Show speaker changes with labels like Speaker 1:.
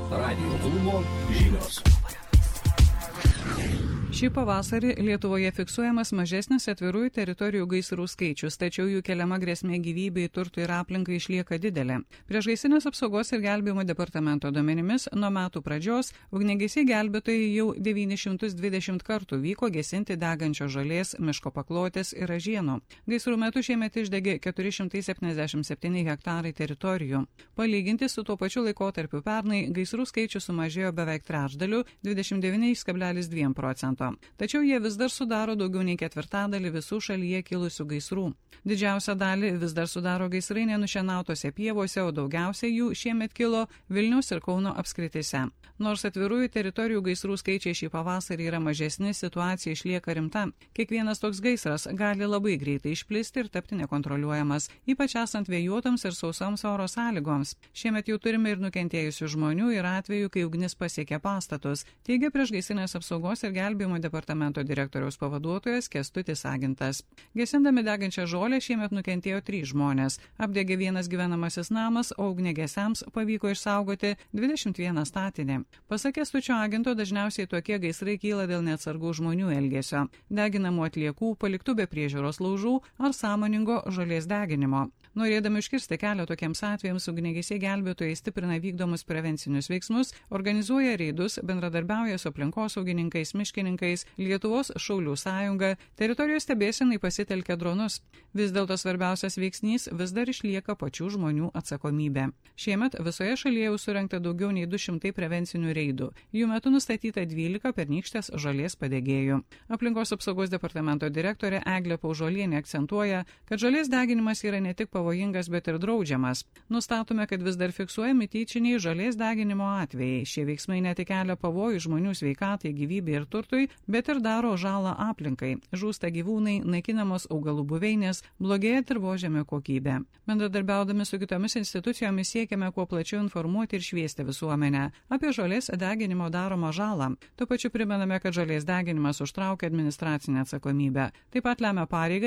Speaker 1: Radio klubo žinios.
Speaker 2: Šį pavasarį Lietuvoje fiksuojamas mažesnis atvirųjų teritorijų gaisrų skaičius, tačiau jų keliama grėsmė gyvybei, turtui ir aplinkai išlieka didelė. Priešgaisrinės apsaugos ir gelbėjimo departamento duomenimis nuo metų pradžios ugniagesiai gelbėtojai jau 920 kartų vyko gesinti degančios žolės, miško paklotės ir ražienų. Gaisrų metu šiemet išdegė 477 hektarai teritorijų. Palyginti su tuo pačiu laikotarpiu pernai gaisrų skaičius sumažėjo beveik trečdaliu, 29,2%. Tačiau jie vis dar sudaro daugiau nei ketvirtadalį visų šalyje kilusių gaisrų. Didžiausią dalį vis dar sudaro gaisrai nenušienautose pievose, o daugiausiai jų šiemet kilo Vilniaus ir Kauno apskritise. Nors atvirųjų teritorijų gaisrų skaičiai šį pavasarį yra mažesni, situacija išlieka rimta. Kiekvienas toks gaisras gali labai greitai išplisti ir tapti nekontroliuojamas, ypač esant vėjuotams ir sausoms oro sąlygoms. Šiemet jau turime ir nukentėjusių žmonių ir atvejų, kai ugnis pasiekė pastatus, teigia priešgaisrinės apsaugos ir gelbėjimo departamento direktoriaus pavaduotojas Kęstutis Agintas. Gesindami degančią žolę šiemet nukentėjo 3 žmonės. Apdegė vienas gyvenamasis namas, o ugniagesiams pavyko išsaugoti 21 statinį. Pasak Kęstučio Aginto, dažniausiai tokie gaisrai kyla dėl neatsargų žmonių elgesio, deginamų atliekų, paliktų be priežiūros laužų ar sąmoningo žolės deginimo. Norėdami užkirsti kelią tokiems atvejams, ugniagesiai gelbėtojai stiprina vykdomus prevencinius veiksmus, organizuoja reidus, bendradarbiauja su aplinkosaugininkais, miškininkais, Lietuvos šaulių sąjunga, teritorijos stebėsenai pasitelkia dronus. Vis dėlto svarbiausias veiksnys vis dar išlieka pačių žmonių atsakomybė. Šiemet visoje šalyje jau surengta daugiau nei 200 prevencinių reidų. Jų metu nustatyta 12 pernykštės žolės padegėjų. Aplinkos apsaugos departamento direktorė Eglė Paužuolienė akcentuoja, kad žolės deginimas yra ne tik pavojingas, bet ir draudžiamas. Nustatome, kad vis dar fiksuojami tyčiniai žolės deginimo atvejai. Šie veiksmai ne tik kelia pavojų žmonių sveikatai, gyvybei ir turtui, bet ir daro žalą aplinkai. Žūsta gyvūnai, naikinamos augalų buveinės, blogėja dirvožemio kokybė. Bendradarbiaudami su kitomis institucijomis siekiame kuo plačiau informuoti ir šviesti visuomenę apie žolės deginimo daromą žalą. Tuo pačiu primename, kad žolės deginimas užtraukia administracinę atsakomybę. Taip pat lemia pareigą